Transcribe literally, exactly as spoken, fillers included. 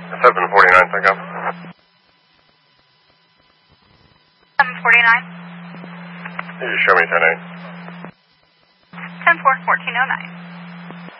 seven forty-nine, pick up. seven forty-nine. You show me ten eight. ten four, fourteen oh nine.